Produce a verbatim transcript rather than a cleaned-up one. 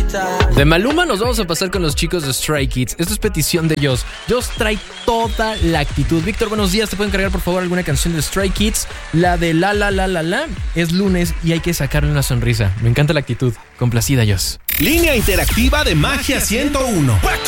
De Maluma nos vamos a pasar con los chicos de Stray Kids. Esto es petición de Joss. Joss trae toda la actitud. Víctor, buenos días. ¿Te pueden cargar por favor alguna canción de Stray Kids? La de la la la la la. Es lunes y hay que sacarle una sonrisa. Me encanta la actitud. Complacida, Joss. Línea interactiva de Magia ciento uno.